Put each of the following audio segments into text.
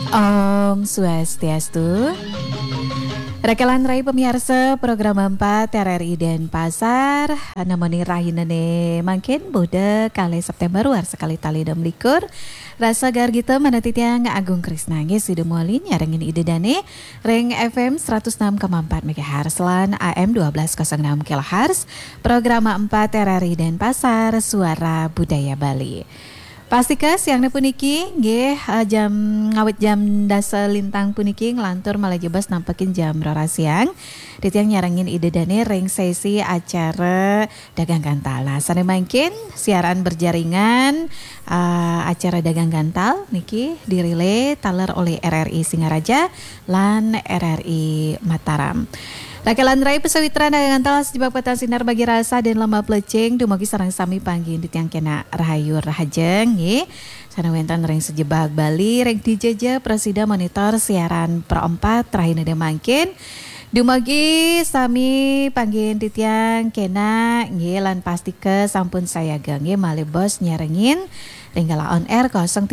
Om Swastiastu. Rekalan Rai pemirsa program 4 RRI Denpasar namanya rahinane mangkin Buddha kali September war sekali tali dan likur rasa gargita manatitiang Agung Krisna ngisi demolin nyarengin ide dane Reng FM 106,4 MHz lan AM 1206 kHz program 4 RRI Denpasar suara budaya Bali. Pastika siang puniki nggih jam ngawit jam dasa lintang puniki ngelantur malah jebas nampakin jam rora siang. Ditiang nyarangin ide dane ring sesi acara dagang gantal. Nah, sane mangkin siaran berjaringan acara dagang gantal niki dirile taler oleh RRI Singaraja lan RRI Mataram. Rakalan Rai pesawitran dagang gantal sejebak petang sinar bagi rasa dan lembah plecing dumagi sarang sami panggih di tiang kena rahayu rahajeng nggih. Sana wentan ring sejebak Bali ring dijeje presida monitor siaran per 4 terakhir nade mangkin. Dumagi sami panggih di tiang kena nggih lan pastike sampun saya nggih male bos nyarengin ringgala on air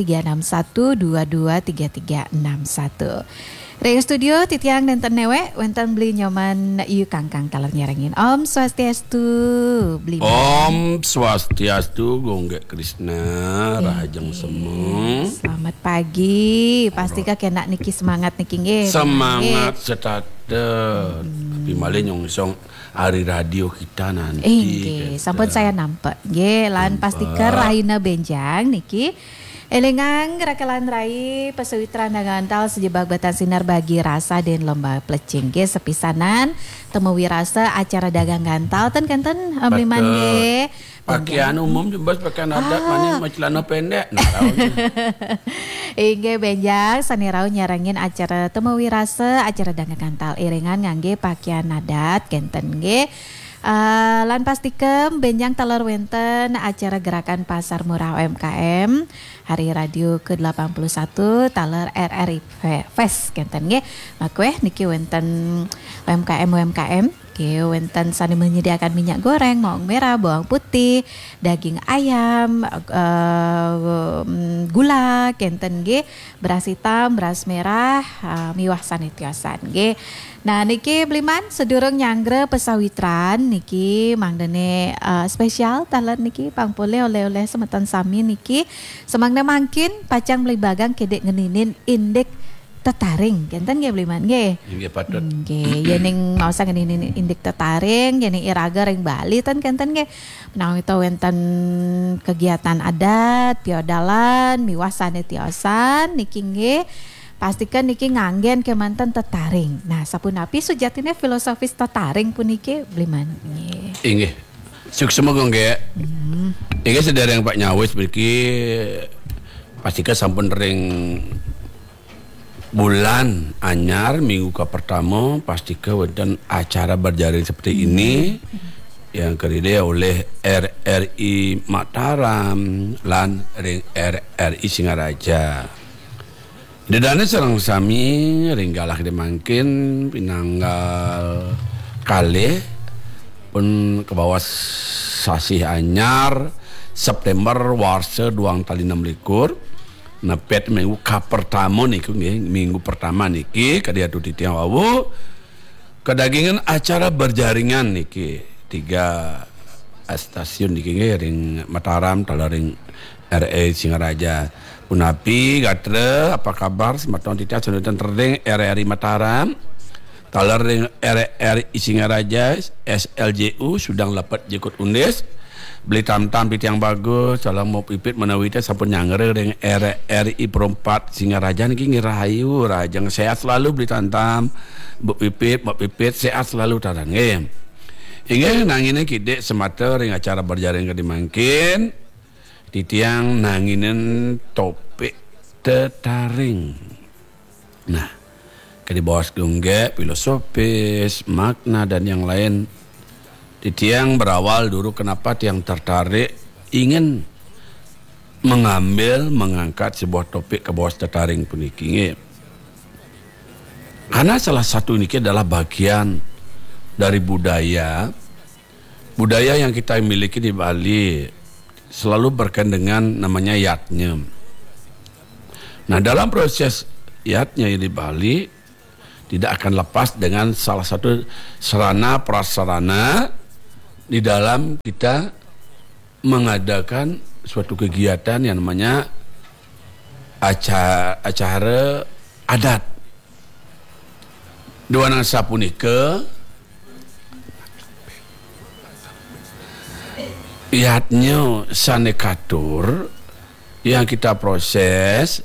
0361223361. Ring studio titiang dan newe wenten beli nyoman yu kangkang taler nyarengin. Om Swastiastu beli. Om Swastiastu Gonggek Krisna Rahajeng Semeng. Selamat pagi. Pastika kena niki semangat niki nggih. Semangat setate. Tapi malih nyongsong hari radio kita nanti. Nggih, sampun saya nampak nggih lan pastika Raina Benjang niki. Elengang rakalan Rai pesawitran dagantal sejebak batan sinar bagi rasa dan lomba plecing ge sepisanan temu wirasa acara dagang gantal ten kanten amliman ge pakaian umum jebas pakaian adat mani celana pendek nah Inge benjang sanirau nyarangin acara temu wirasa acara dagang gantal erengan ngangge pakaian adat kenten ge lan pastikem benjang taler wenten acara gerakan pasar murah UMKM hari radio ke-81 taler RRI Fest kenten nggih makwe niki wenten UMKM wenten sani menyediakan minyak goreng, bawang merah, bawang putih, daging ayam, gula kenten nggih, beras hitam, beras merah, miwah sanitiosan nggih. Nah niki beliman sedurung nyangre pesawitran niki mangdene spesial taler niki pangpole oleh-oleh semeton sami niki semangna mangkin pacang beli bagang kedek ngeninin indek tetaring kenten nggih beliman nggih. Nggih patut. Nggih yen mau sang ngeninin indek tetaring yen iraga ring Bali ten kenten nggih. Menawi to wenten kegiatan adat, piodalan, miwah sanitiosan niki nggih. Pastikan niki nganggen kemanten tetaring. Nah, sapunapi sujatine filosofis tetaring puniki bliman. Inggih. Sukses moga nggih. Inggih sedereng Pak Nyawis mriki pastikan sampun ring bulan anyar minggu ke pertama pastikan wonten acara berjaring seperti ini yang keridai oleh RRI Mataram lan ring RRI Singaraja. Dedane sareng sami ringgalah dimangkin pinanggal kali pun ke bawah sasih anyar September warse duang tali 6 likur nepet minggu ka pertama niku nggih minggu pertama niki kadiatu titiang wawu kedagingan acara berjaringan niki 3 stasiun niki nggih ring Mataram talaring RRI Singaraja. Punapi gatre apa kabar semeton titiang sunatan terding RRI Mataram taler ring RRI Singaraja SLJU sudah lepat jikut undis beli tam-tam titiang bagus salam mau pipit menawita sampun nyangere ring RRI perempat Singaraja niki ngirahayu rajang sehat selalu beli tam-tam mbok pipit sehat selalu tarang nggih. Inggih nangine kidek semata ring acara berjaring kedimangkin titiang nanginen topik tetaring. Nah, di bawah gongge filosofis, makna dan yang lain. Titiang berawal dulu kenapa tiang tertarik ingin mengangkat sebuah topik ke bawah tetaring puniki. Karena salah satu ini adalah bagian dari budaya yang kita miliki di Bali. Selalu berkaitan dengan namanya yatnya. Nah dalam proses rakyatnya di Bali tidak akan lepas dengan salah satu sarana prasarana di dalam kita mengadakan suatu kegiatan yang namanya acara adat. Dua nang sapunika iatnya sanekatur yang kita proses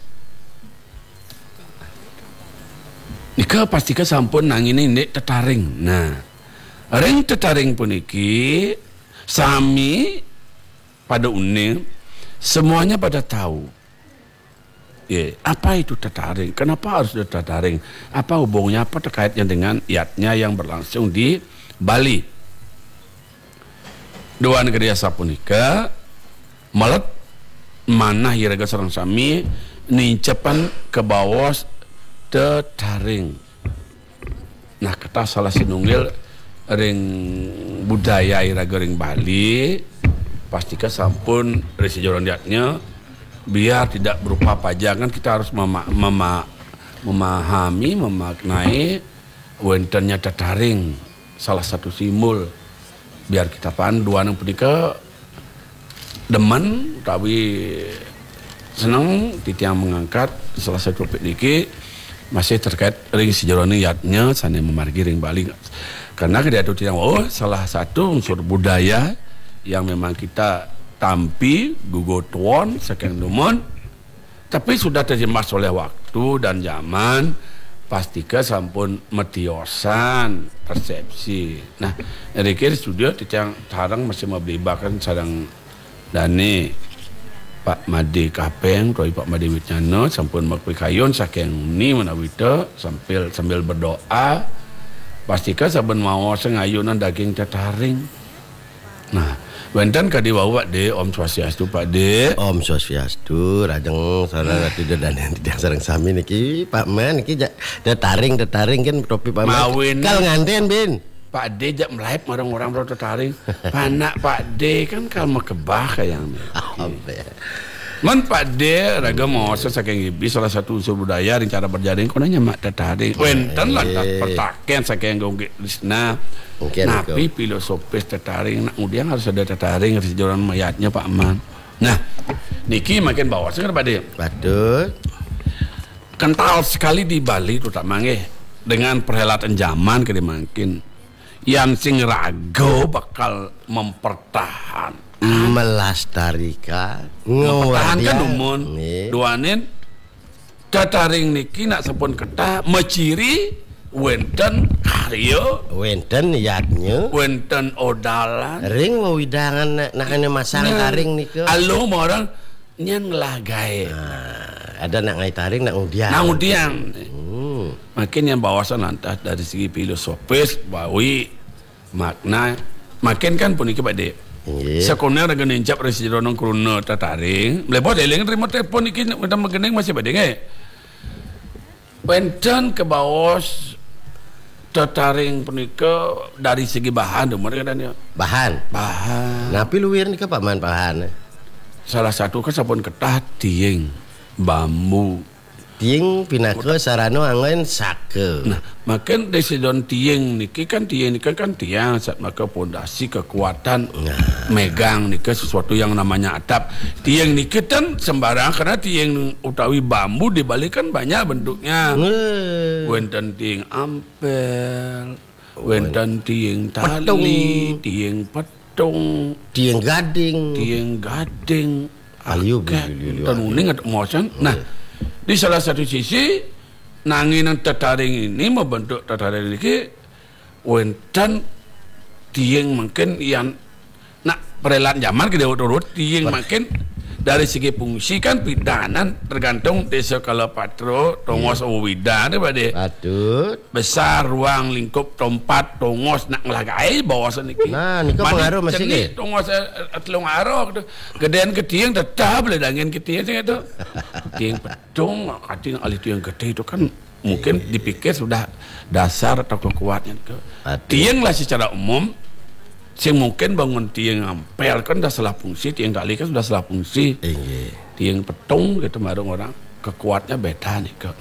nika pastikan sampun nang ini tetaring. Nah, ring tetaring puniki sami pada uning semuanya pada tahu. Apa itu tetaring? Kenapa harus tetaring? Apa hubungannya? Apa terkaitnya dengan iatnya yang berlangsung di Bali? Dua negeri sapunika malet mana hiraga sareng sami nincepan ke bawah tetaring. Nah, kata salah sinunggil ring budaya hiraga ring Bali pastikan sampun dari sejarah diatnya biar tidak berupa pajangan kita harus memahami, memaknai wentennya tetaring salah satu simbol biar kita paham dua nang punika demen tapi senang titiang mengangkat salah satu topik niki masih terkait ring sejarah niatnya sana memargi ring Bali karena dia itu tiang salah satu unsur budaya yang memang kita tampi gugotuan saking dumon tapi sudah terjemas oleh waktu dan zaman pastikan sampun metiosan persepsi. Nah, dari kiri studio titiang tarang masih melibatkan sarang Dani Pak Made Kapeng, Pak Made Wicana sampun makpikayon saking ni menawita sambil berdoa pastikan saben mau sengayunan daging tetaring. Nah, wenten kadi wau Pak De, Om Swastiastu Pak De. Om Swastiastu, rajeng sareng ati dan yang sareng sami niki Pak Man niki tetaring kan topi Pak Man. Kal nganten bin. Pak De jak melaip orang-orang ro tetaring. Panak Pak De kan kal makebah kayang. Man Pak De raga moso saking ibi salah satu unsur budaya ring cara berjaring konanya mak tetaring. Wenten lantas pertaken saking gongge lisna. Napi filosofis tetaring nak kemudian harus ada tetaring sejarah mayatnya Pak Man. Nah, niki makin bawah sekarang Pak De. Betul. Kental sekali di Bali terutama dengan perhelatan zaman kali makin yang sing rago bakal melestarikan mempertahankan umum duanin tetaring niki nak sepun ketah meciri wenten karyo wenten niatnya wenten odalan ring widangan nak masang taring nika alo orang nyan lah gae ada nak ngai taring nak udiang makin yang bawasan lantas dari segi filosofis bawi makna makin kan pun iki Pak De sekolah raga nincap resi ronong kruna tataring mlepot eling terima telepon iki udah megening masih Pak De wenten ke bawah tetaring punika dari segi bahan mereka dan bahan napi luwir nika Pak Man bahan salah satu kan sampun ketah tiing bambu tiing pinaka sarano angen sake. Nah, makan desidon tiing niki kan tiang saat maka pondasi kekuatan megang niki sesuatu yang namanya atap. Tiang niki kan sembarang karena tiang utawi bambu dibalikan banyak bentuknya. Wenten tiang ampel, wenten tiang tali, tiang petung, tiang gading, aliu tanuning atau motion. Nah, di salah satu sisi nanginan tetaring ini membentuk tetaring ini wenten tiang mungkin yang nak perhelatan zaman kita urut tiang mungkin dari segi fungsi kan pidanan tergantung desa Kalapatro tongos widan pada besar ruang lingkup tempat tongos nak ngelagai bawah seniki nah nika pengaruh masih ke tongos telung arok gedean ketiang tetap boleh dangin ketiang itu tiang petung kating alih tiang gede itu kan mungkin dipikir sudah dasar atau kekuatan tiang lah secara umum sing mungkin bangun tiang ampel kan dah salah fungsi, tiang tali kan sudah salah fungsi, tiang petung gitu marung orang kekuatnya beda nih. Nah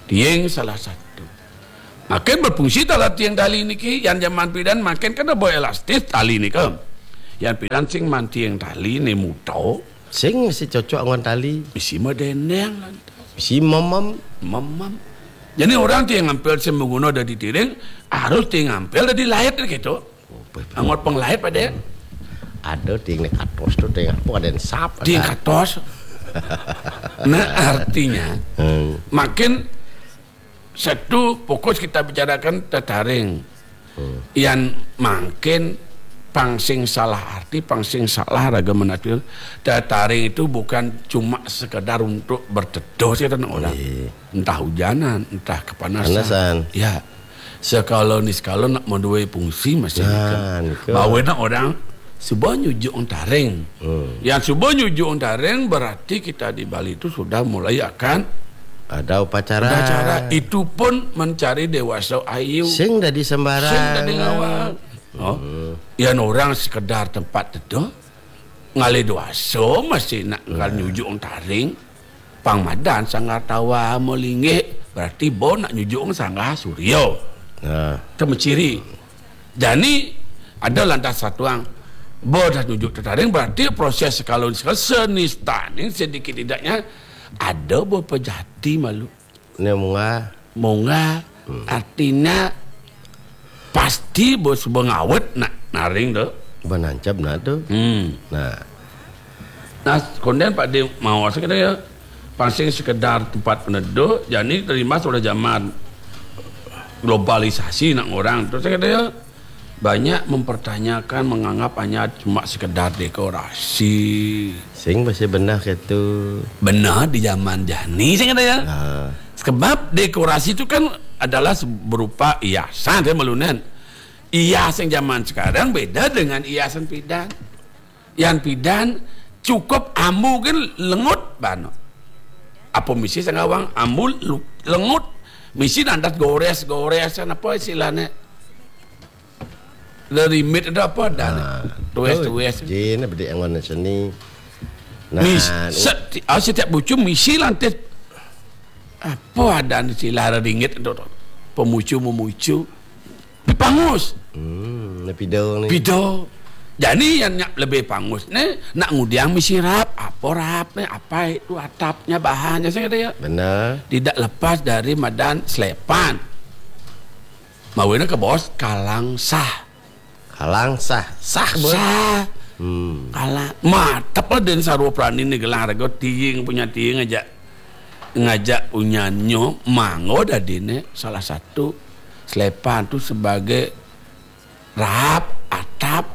Tiang salah satu. Makin berfungsi tala tiang tali niki yang zaman pidan makin kada boy elastis tali nika. Yang pidan sing man tiang tali ni muto. Sing mesti cocok ngon tali. Mesti madeneng lantas. Mesti mamam. Jadi orang tiang ngampil sembugono dari tiring harus tiang ngampil dari lahir gitu. Angot penglahir pada. Ada tiang katos tu tiang apa ada yang sap. Tiang katos. Nah artinya makin satu fokus kita bicarakan tetaring yang makin pangsing salah arti, pangsing salah ragam menatil. Tetaring itu bukan cuma sekedar untuk berteduh sih orang. Entah hujanan, entah kepanasan. Ya. Sekalo nak menduai fungsi masih bawa orang subuh nyujuk taring. Yang subuh nyujuk taring berarti kita di Bali itu sudah mulai akan ada upacara. Itu pun mencari dewasa ayu. Sing dari sembarang. Sing dari awal. Yang orang sekedar tempat teduh ngali dewasa masih nak nyujuk taring. Pangmadan sanggar tawa melinggih berarti bo nak nyujuk sanggar suryo. Itu menciri. Jadi ada lantas satu yang bodas nyujuk tertaring berarti proses kalau seni stunning sedikit tidaknya ada beberapa jati malu. Ini monga artinya pasti bos bengawet nak naring tu. Benancap nak tu. Nah kemudian Pak D mau sekedar ya pangsing sekedar tempat peneduh. Jadi terima sudah zaman globalisasi nak orang terus sekedar ya banyak mempertanyakan menganggap hanya cuma sekedar dekorasi. Sing masih benar gitu. Benar di zaman Jani sing ada ya. Sebab dekorasi itu kan adalah berupa hiasan ya melunan. Hiasan zaman sekarang beda dengan hiasan pidan. Yang pidan cukup ambu kan lengut bano. Apa misi sangawang ambu lengut misi nandat gores apa istilahnya? Dari mid ada apa dan tues. Jin bedi angon seni. Setiap bucu misi lantas apa ada istilah ringgit itu pemucu memucu pangus. Pido ni. Pido. Jadi yang lebih pangus ni nak ngudiang misi rap ni apa itu atapnya bahannya saya kata ya. Benar. Tidak lepas dari madan selepan. Mawina ke bos kalang sah. Kalang sah kalang matap lah dan sarwa prani ni gelang rego tiing ngajak punya nyo mango dadine salah satu selepan tu sebagai rap atap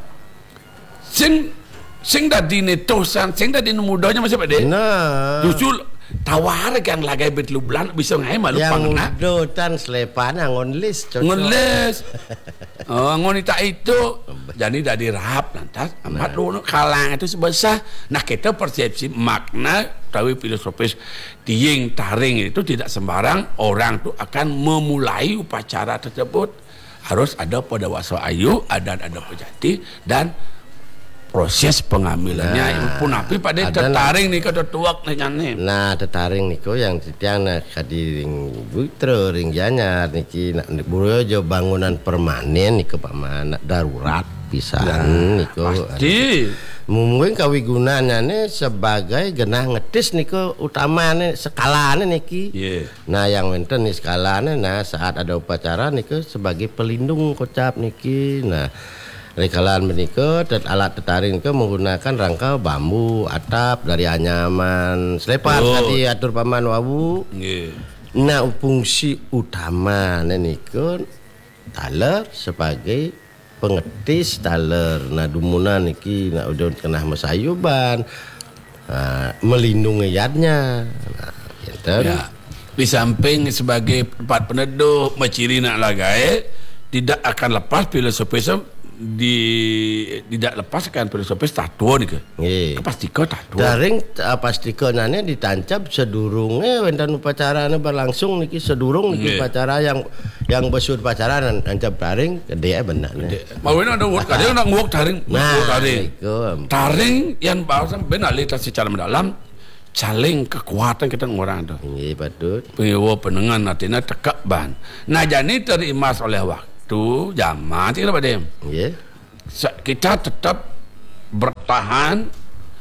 sing dadine tosan sing dadine mudanya masih Pak De. Nah justru tawar kan lagai betlu bulan bisa ngai malu pangna. Yang dotan selepan angon list cocok. Ngon list. Ngon ita itu jadi dari rahap lantas amat lu kalang itu sebesar. Nah kita persepsi makna tahu filosofis tiing taring itu tidak sembarang orang tu akan memulai upacara tersebut harus ada pada wasa ayu ada pejati dan proses pengambilannya pun api pada tetaring ni kata tuak nyanyi. Nah tetaring niko yang setiang nak kadiring butre ring janyar niki nak buru jo bangunan permanen niko paman darurat pisan niko. Pasti. Mungkin kawigunanya ni sebagai genah ngetis niko utamanya skalanya niki. Nah yang wenten ni skalanya nah saat ada upacara niko sebagai pelindung kocap niki. Nah rekalan menikah dan alat tetaring ke menggunakan rangka bambu atap dari anyaman selepan tadi atur paman wawu. Nah fungsi utama nikah taler sebagai pengetis taler. Nah dumunan niki nah udah kena masayuban melindungi yadnya. Nah, di samping sebagai tempat peneduh maciri nak lagai tidak akan lepas filosofis tidak lepaskan filosofis tatua ni ke? Pastikan tatua. Daring pastikan nanya ditancap sedurungnya wentan upacara ni berlangsung niki sedurung niki upacara yang besud upacara nancap daring gede benar. Mau ada word kadang nak ngok taring, taring yang bahasa benar lihat secara mendalam caling kekuatan kita orang tu. Iya patut. Pengewa penengan artinya tekak ban. Nah jadi terimas oleh waktu zaman tidak pada. Iya. Kita tetap bertahan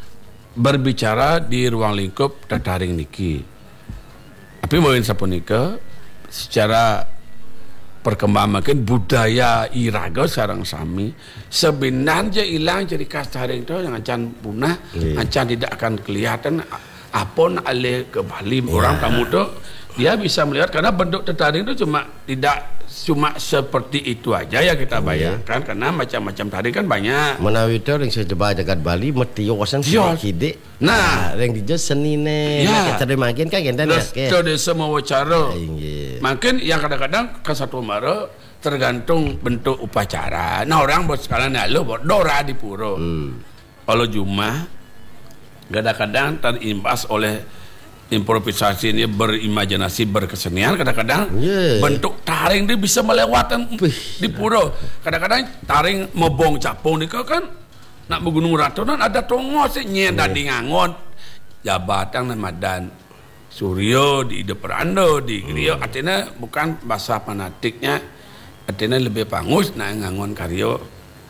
berbicara di ruang lingkup tataring niki. Tapi mungkin sapunika secara perkembangan makin budaya iraga sarang sami sebenarnya hilang jadi kastaring itu yang acan punah, acan tidak akan kelihatan. Apun alih ke Bali orang kamu tuh dia bisa melihat karena bentuk tataring itu tidak cuma seperti itu aja ya kita bayangkan karena macam-macam taring kan banyak. Menawi itu yang sejebak jagat Bali metiosan kide. Nah, yang dijus senine. Kita makin kan kita nih. Itu di semua wacara. Makin yang kadang-kadang ke satu mara tergantung bentuk upacara. Nah orang buat sekalian lalu buat dora di puro. Kalau Jumat kadang-kadang terimbas oleh improvisasi ini berimajinasi berkesenian kadang-kadang bentuk taring dia bisa melewatkan di pura. Kadang-kadang taring mebong capung ni kan nak bergunung ratu nan ada tongos nyen dadi ngangon jabatan Ramadan Suryo di Deperando di Griyo artinya bukan bahasa fanatiknya artinya lebih pangus nak ngangon karyo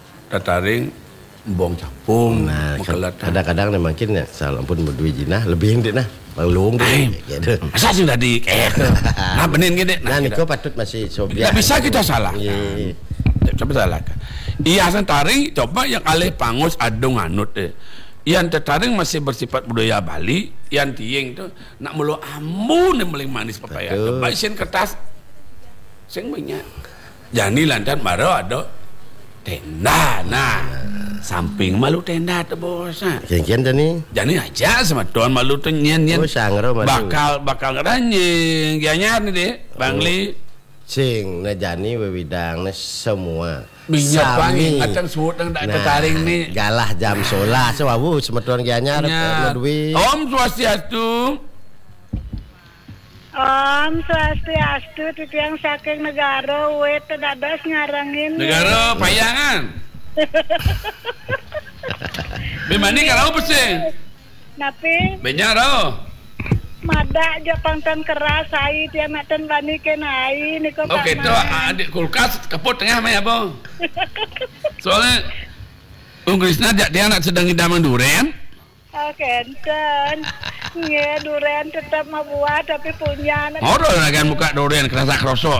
taring bong capung. Nah, kadang-kadang mungkin ya salah pun berdua jinah lebih yang nah malung deh gitu. Masa sih tadi nah benin gitu. Nah niko patut masih Tidak bisa kita salah. Coba salah. Iya san taring coba yang alih pangus adung anut deh. Yang tertaring masih bersifat budaya Bali, yang tieng tu nak mulu ambun yang paling manis papaya. Coba sen kertas sing banyak. Jani lantan baru ada tenda. Nah, samping malu tenda tu bos. Kian tadi. Jani aja sama tuan malu tu nyen. Oh sangro malu. Bakal ngeranjing. Gianyar ni deh, Bangli. Sing na jani wewidang na semua. Minyak wangi atang suut nang dak tertaring ni. Galah jam 11 sewawu semetuan gianyar Madwi. Om Swastiastu. Om Swastiastu titiang saking negara we dadas ngarangin. Negara payangan. Bimani kalau pesing. Napi? Benyaro. Mada aja pangtan keras ai dia maten bani kenai niko. Oke, tu adik kulkas kapot tengah mah ya, Bang. Soalnya Krisna dia nak sedang hidangan durian. Oke, enten. Nge durian tetap mau buat tapi punya. Ora lagi buka durian kerasa krosok.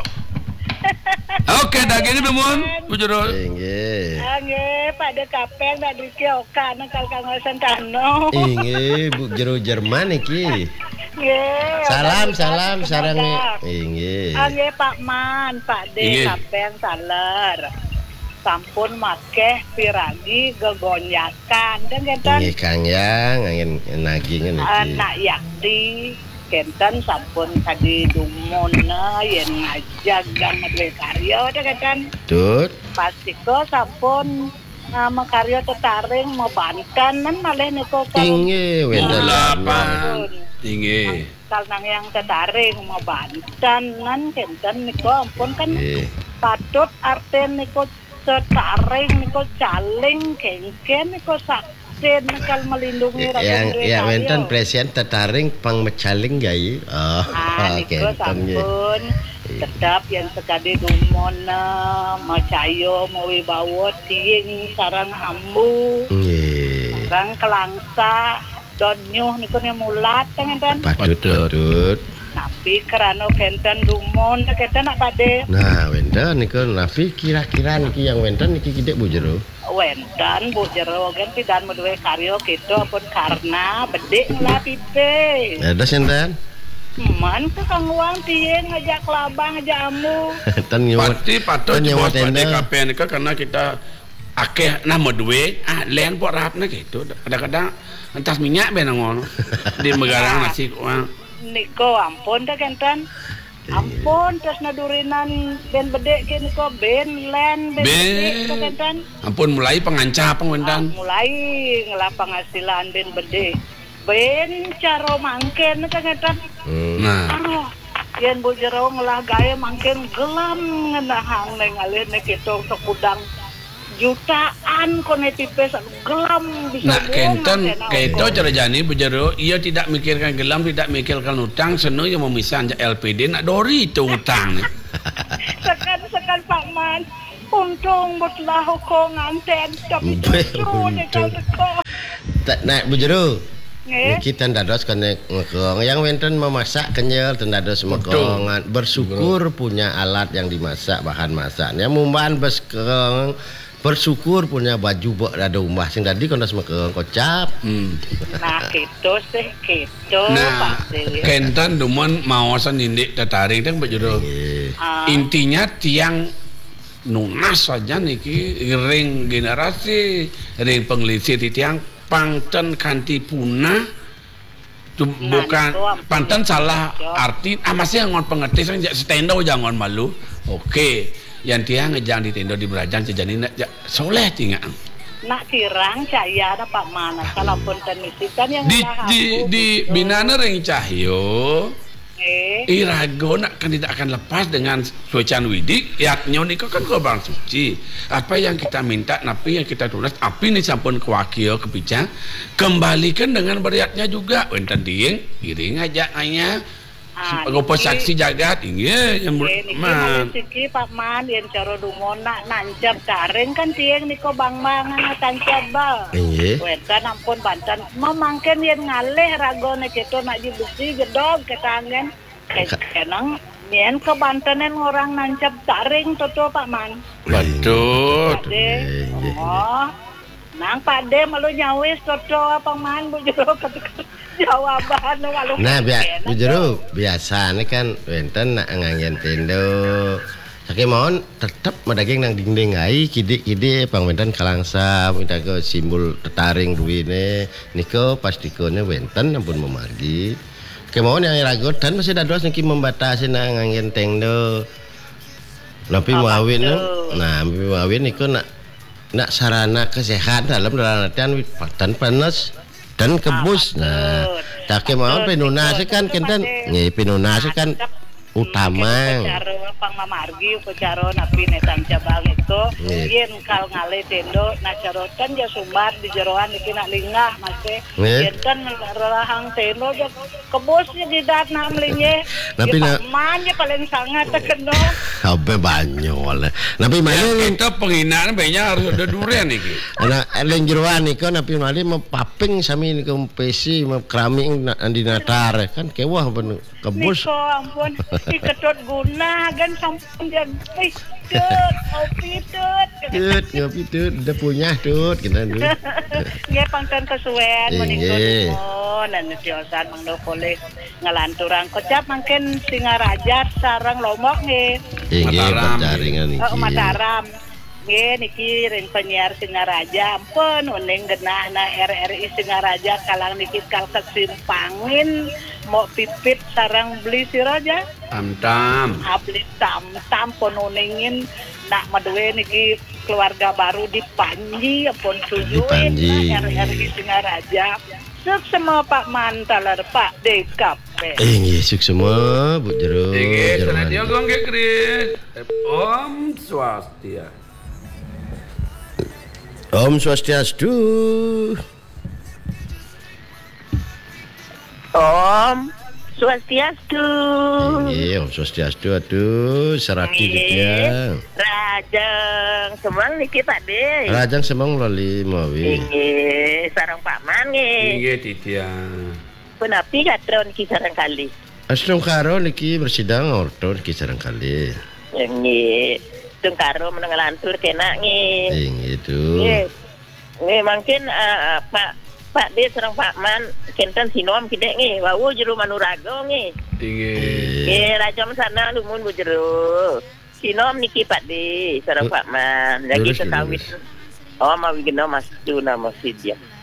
Oke, daging itu mun, bujur. Inggih. Nggih, pada kapeng dak dikioka nang kalkangosan tano. Inggih, Bu jero Jerman iki. Nggih. Salam sareng inggih. Nggih Pak Man, Pak De kapeng saler. Sampun makeh piragi gegonyakan dan kenten. Nggih Kang Yang angin nagih ngene iki. Anak yakti kenten sampun tadi dumona yen ngajagang medwe karya ta kenten. Tut. Pastiko sampun makarya tetaring mau bantan nan malih niku kan. Inggih wendalapan. Inggih. Kal nang yang tetaring mau bantan nan kenten niku ampun kan patut arten niku tetaring niku caling kengken niku sakten kal melindungi rakyat. Yang wenten presiden tetaring pang mecaling gai. Oh, niku sampun tetap yang sekali dumona macayo mawibawa tiing sarang ambu. Nggih. Sarang kelangsa donyuh niku mulat kan. Patut. Tapi kerana kenten dumon kenten nak pade. Nah, wenten niku nafi kira-kira niki yang wenten niki kidek Bu Jero. Wenten Bu Jero kan pidan medue karyo kitu pun karena bedek lah pipe. Ada senten? Man ke kang uang tieng ngajak labang ngajak amu. Pasti patut bos pada kape nika karena kita akeh nama duwe len buat rapna gitu. Kadang-kadang entas minyak ben ngono di megarang nasi uang. Niko ampun dah kenten. Ampun terus nadurinan ben bedek ke niko ben len ben bedek kenten. Ampun mulai pengancap pengendan. Mulai ngelah penghasilan ben bedek. Ben caro mangken kenten. Nah. Yen Bu Jero ngelah gawe mangken gelam ngenahang neng alih nek kitu sekudang jutaan kone tipes gelam bisa nak kenten keto cara jani bejero ia tidak mikirkan gelam, tidak mikirkan utang, seno yang memisah LPD nak dori itu utang. Sekan Pak Man. Untung butlah ko nganten tapi tak nak bujuru kita ndados kene ngekong yang wenten memasak kenyal tendados mekongan bersyukur punya alat yang dimasak bahan masaknya mumban beskeng bersyukur punya baju ada umbah sing tadi kondas mekeng kocap nah gitu sih gitu nah kentan dumun mawasan indik tertarik teng bujuru intinya tiang nunas saja niki ring generasi ring pengeliti tiang pangten kanti punah bukan panten salah arti masih yang pengerti saya stendo jangan malu oke yang tiang ngejang di tendo di berajang sejani nak soleh tinggal nak kirang cahaya ada Pak Mana kalau pun tenisi kan yang di binana ring cahyo irago nak kan tidak akan lepas dengan sucian widik yaknya nikah kan korban suci apa yang kita minta napi yang kita tulis api ini sampun kewakil kepicang kembalikan dengan beriatnya juga wenten ding iring aja hanya gopo saksi jagat inge yang man siki Pak Man yang caro dumona nancap taring kan tieng niko bang-bangan tancap ba wenten ampun bantan memangken yang ngaleh rago nek itu nak dibusi gedog ketangen kenang nyen ke Bantenan orang nancap taring toto Pak Man betul oh nang Pak De malu nyawis toto Pak Man bujuro jawaban kalau nah bujuro biasa kan wenten nak ngangen tendo sakit mohon tetap madaging nang dinding ai kide pang wenten kalangsa minta ke simbol tetaring duwine niko pastikone wenten ampun memargi kemohon yang ragot dan masih dados niki membatasi nang ngangen tendo napi mawin niko nak sarana kesehatan dalam artian patan panas dan kebus nah tak kemauan penunasi kan kenten nggih penunasi kan utama pang mamargi upacara napi netan cabang itu yen kal ngale tendo nacarotan ya sumbar di jeroan iki nak lingah masih yen kan relahang tendo ya kebosnya di dat nak melinye napi manya paling sangat tekeno sampai banyol napi mana kita penghinaan banyak harus ada durian iki ana eleng jeroan iku napi mali mepaping sami niku pesi keramik di natar kan kewah ben kebos ampun ketut guna kan sampun jan ngopi tut udah punya tut kita dulu nggih pangten kesuwen menika dan tiosan mangdo boleh ngalanturang kocap mangken Singaraja sareng Lombok nggih Mataram Mataram nggih niki ring penyiar Singaraja ampun uning genahna RRI Singaraja kalang niki kal kesimpangin mau pipit sarang beli siraja tam beli tam pun uningin nak maduwe niki keluarga baru di Panji pun tujuin RRI Singaraja suk semua Pak Mantalar Pak DKP suk semua Bu Jero radio gongge Kris Om Swastia Om Swastiastu Om Swastiastu. Om Swastiastu aduh serati dia. Rajang semang niki Pak De. Rajang semang lali mawi. Nggih, sareng Pak Man nggih. Nggih Titia. Punapi katron ki sareng kali. Asrung karo niki bersidang orton ki sareng kali. Nggih. Tung karo menengalantur kena nggih. Nggih itu. Nggih mungkin Pak De sareng Pak Man kenten sinom kidek nggih wau jero manurago nggih. Nggih rajam sana lumun bu jero. Sinom niki Pak De sareng Pak Man lagi setawis. Oh mawi gena Mas Tuna Mas Sidya.